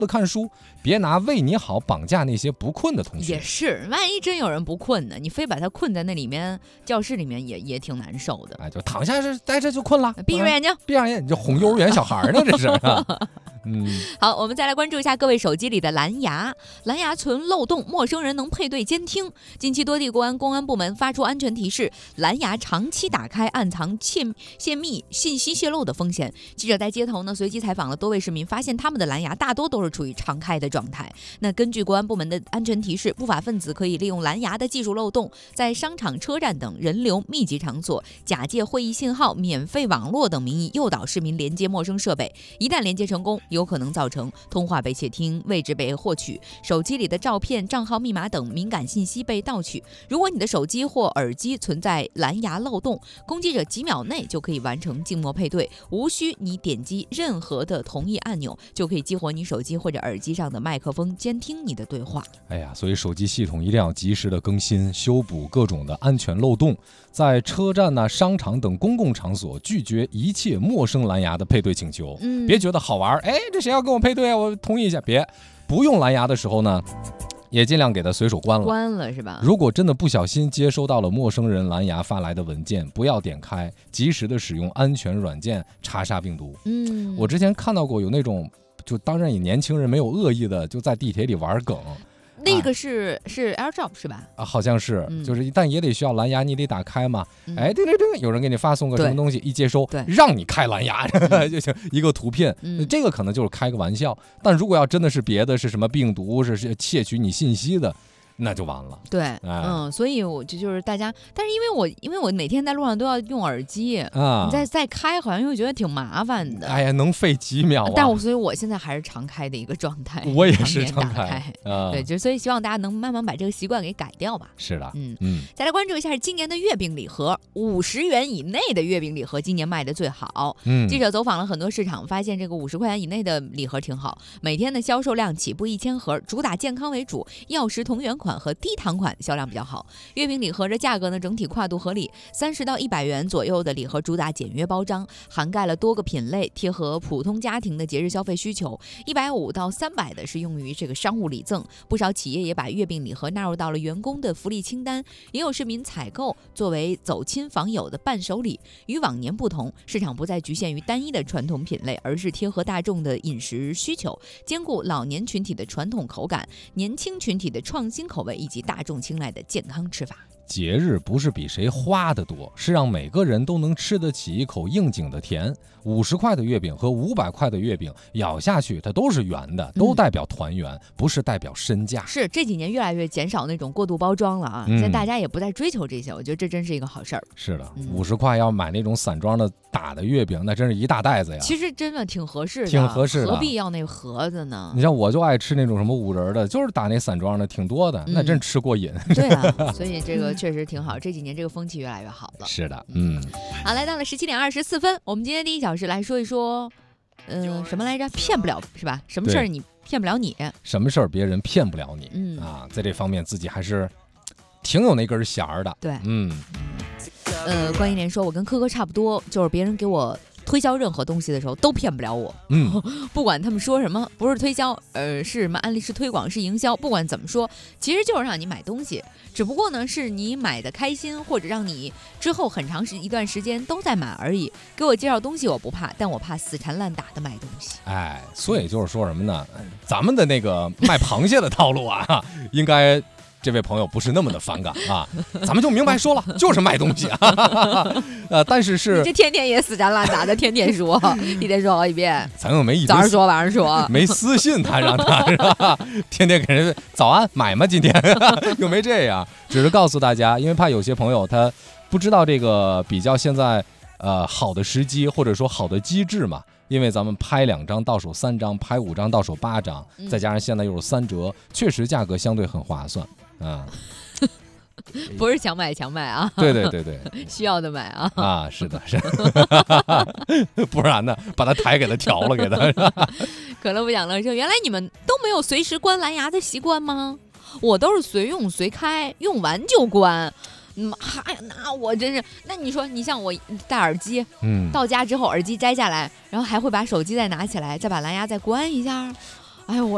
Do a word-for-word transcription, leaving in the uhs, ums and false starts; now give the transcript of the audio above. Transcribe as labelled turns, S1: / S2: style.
S1: 的看书，别拿为你好绑架那些不困的同学。
S2: 也是，万一真有人不困呢，你非把他困在那里面，教室里面也也挺难受的。
S1: 哎，就躺下是待着就困了，
S2: 闭着眼睛，
S1: 闭上眼，你就哄幼儿园小孩呢，这是。嗯，
S2: 好，我们再来关注一下各位手机里的蓝牙。蓝牙存漏洞，陌生人能配对监听。近期多地国安公安部门发出安全提示，蓝牙长期打开暗藏窃泄密、信息泄露的风险。记者在街头呢随机采访了多位市民，发现他们的蓝牙大多都是处于常开的状态。那根据国安部门的安全提示，不法分子可以利用蓝牙的技术漏洞，在商场、车站等人流密集场所，假借会议信号、免费网络等名义诱导市民连接陌生设备。一旦连接成功，有可能造成通话被窃听、位置被获取、手机里的照片、账号密码等敏感信息被盗取。如果你的手机或耳机存在蓝牙漏洞，攻击者几秒内就可以完成静默配对，无需你点击任何的同意按钮，就可以激活你手机或者耳机上的麦克风，监听你的对话。
S1: 哎呀，所以手机系统一定要及时的更新、修补各种的安全漏洞。在车站呐、啊、商场等公共场所，拒绝一切陌生蓝牙的配对请求。
S2: 嗯，
S1: 别觉得好玩，哎，这谁要跟我配对啊？我同意一下。别，不用蓝牙的时候呢，也尽量给它随手关了。
S2: 关了是吧？
S1: 如果真的不小心接收到了陌生人蓝牙发来的文件，不要点开，及时的使用安全软件查杀病毒。
S2: 嗯，
S1: 我之前看到过有那种，就当然也年轻人没有恶意的，就在地铁里玩梗。
S2: 那个是、哎、是 AirDrop 是吧？
S1: 啊，好像是，嗯、就是但也得需要蓝牙，你得打开嘛。嗯、哎，对对对，有人给你发送个什么东西，一接收，让你开蓝牙就行，一个图片、嗯，这个可能就是开个玩笑。但如果要真的是别的，是什么病毒，是是窃取你信息的，那就完了。
S2: 对，
S1: 哎、
S2: 嗯，所以我就就是大家，但是因为我因为我每天在路上都要用耳机啊，你再再开好像又觉得挺麻烦的。
S1: 哎呀，能费几秒啊！
S2: 但我所以我现在还是常开的一个状态，
S1: 我也是常
S2: 开。
S1: 开啊，
S2: 对，就所以希望大家能慢慢把这个习惯给改掉吧。
S1: 是的，
S2: 嗯
S1: 嗯。
S2: 再来关注一下今年的月饼礼盒，五十元以内的月饼礼盒今年卖的最好。嗯，记者走访了很多市场，发现这个五十块钱以内的礼盒挺好，每天的销售量起步一千盒，主打健康为主，药食同源款和低糖款销量比较好。月饼礼盒的价格呢，整体跨度合理，三十到一百元左右的礼盒主打简约包装，涵盖了多个品类，贴合普通家庭的节日消费需求。一百五到三百的是用于这个商务礼赠，不少企业也把月饼礼盒纳入到了员工的福利清单，也有市民采购作为走亲访友的伴手礼。与往年不同，市场不再局限于单一的传统品类，而是贴合大众的饮食需求，兼顾老年群体的传统口感、年轻群体的创新口味以及大众青睐的健康吃法。
S1: 节日不是比谁花的多，是让每个人都能吃得起一口应景的甜。五十块的月饼和五百块的月饼，咬下去它都是圆的，都代表团圆，嗯、不是代表身价。
S2: 是这几年越来越减少那种过度包装了啊，嗯、现在大家也不再追求这些，我觉得这真是一个好事儿。
S1: 是的，五十块要买那种散装的打的月饼，那真是一大袋子呀。
S2: 其实真的挺合适的，
S1: 挺合适的，
S2: 何必要那盒子呢？
S1: 你像我就爱吃那种什么五仁的，就是打那散装的，挺多的，嗯、那真吃过瘾。
S2: 对啊，所以这个确实挺好，这几年这个风气越来越好了。
S1: 是的，嗯。
S2: 好，来到了十七点二十四分，我们今天第一小时来说一说，嗯、呃，什么来着？骗不了是吧？什么事儿你骗不了你？
S1: 什么事儿别人骗不了你？嗯啊，在这方面自己还是挺有那根弦儿的。
S2: 对，
S1: 嗯。
S2: 呃，关一莲说，我跟科科差不多，就是别人给我推销任何东西的时候都骗不了我。嗯，不管他们说什么，不是推销，呃，是什么案例，是推广，是营销，不管怎么说，其实就是让你买东西，只不过呢是你买的开心，或者让你之后很长时一段时间都在买而已。给我介绍东西我不怕，但我怕死缠烂打的买东西。
S1: 哎，所以就是说什么呢？咱们的那个卖螃蟹的套路啊，应该。这位朋友不是那么的反感啊，咱们就明白说了，就是卖东西啊。呃，但是是
S2: 你这天天也死缠烂打的，天天说，一天说好几遍，
S1: 咱又没一
S2: 早上说晚上说，
S1: 没私信他让他是吧？天天给人早安买吗？今天又没这样，只是告诉大家，因为怕有些朋友他不知道这个比较现在呃好的时机或者说好的机制嘛。因为咱们拍两张到手三张，拍五张到手八张，再加上现在又是三折，确实价格相对很划算啊。
S2: 不是强买强卖啊，
S1: 对对对对，
S2: 需要的买啊
S1: 啊，是的是的，不然呢，把它台给它调了给它。
S2: 可乐不讲乐说，原来你们都没有随时关蓝牙的习惯吗？我都是随用随开，用完就关。嗯，哎呀，那我真是，那你说，你像我戴耳机，嗯，到家之后耳机摘下来，然后还会把手机再拿起来，再把蓝牙再关一下，哎呦我。